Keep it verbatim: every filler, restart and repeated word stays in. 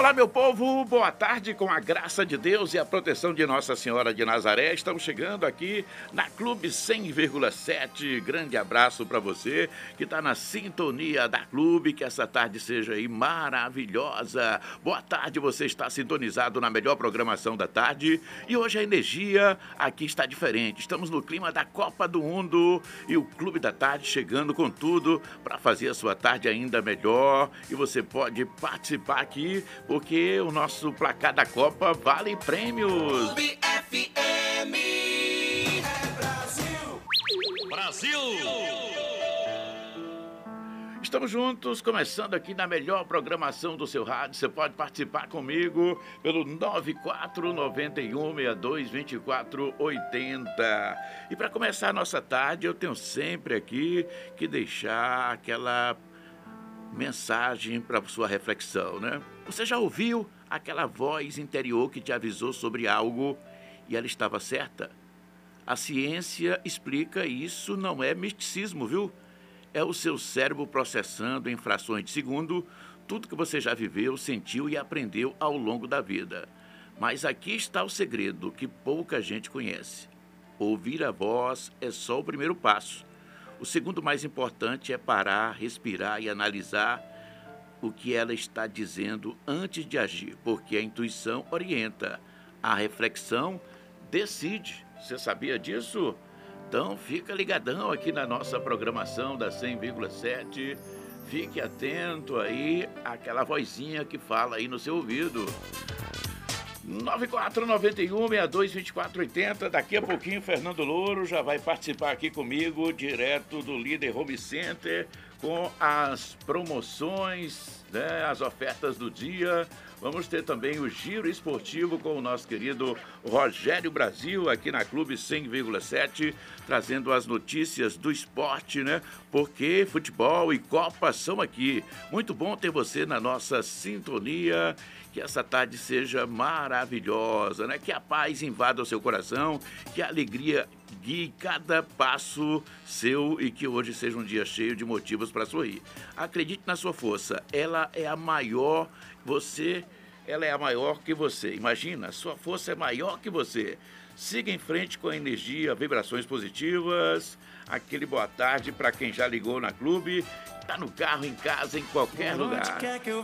Olá, meu povo, boa tarde. Com a graça de Deus e a proteção de Nossa Senhora de Nazaré, estamos chegando aqui na Clube cem vírgula sete. Grande abraço para você que está na sintonia da Clube, que essa tarde seja aí maravilhosa. Boa tarde, você está sintonizado na melhor programação da tarde e hoje a energia aqui está diferente. Estamos no clima da Copa do Mundo e o Clube da Tarde chegando com tudo para fazer a sua tarde ainda melhor, e você pode participar aqui porque o nosso placar da Copa vale prêmios. Clube F M é Brasil. Brasil! Estamos juntos, começando aqui na melhor programação do seu rádio. Você pode participar comigo pelo nove quatro nove um seis dois dois quatro oito zero. E para começar a nossa tarde, eu tenho sempre aqui que deixar aquela mensagem para sua reflexão, né? Você já ouviu aquela voz interior que te avisou sobre algo e ela estava certa? A ciência explica isso, não é misticismo, viu? É o seu cérebro processando em frações de segundo tudo que você já viveu, sentiu e aprendeu ao longo da vida. Mas aqui está o segredo que pouca gente conhece. Ouvir a voz é só o primeiro passo. O segundo mais importante é parar, respirar e analisar o que ela está dizendo antes de agir, porque a intuição orienta, a reflexão decide. Você sabia disso? Então fica ligadão aqui na nossa programação da cem vírgula sete. Fique atento aí àquela vozinha que fala aí no seu ouvido. nove quatro nove um seis dois dois quatro oito zero. Daqui a pouquinho, Fernando Louro já vai participar aqui comigo, direto do Líder Home Center, com as promoções, né, as ofertas do dia. Vamos ter também o giro esportivo com o nosso querido Rogério Brasil, aqui na Clube cem vírgula sete, trazendo as notícias do esporte, né? Porque futebol e Copa são aqui. Muito bom ter você na nossa sintonia. Que essa tarde seja maravilhosa, né? Que a paz invada o seu coração, que a alegria guie cada passo seu e que hoje seja um dia cheio de motivos para sorrir. Acredite na sua força, ela é a maior, você, ela é a maior que você. Imagina, a sua força é maior que você. Siga em frente com a energia, vibrações positivas. Aquele boa tarde para quem já ligou na Clube, tá no carro, em casa, em qualquer lugar.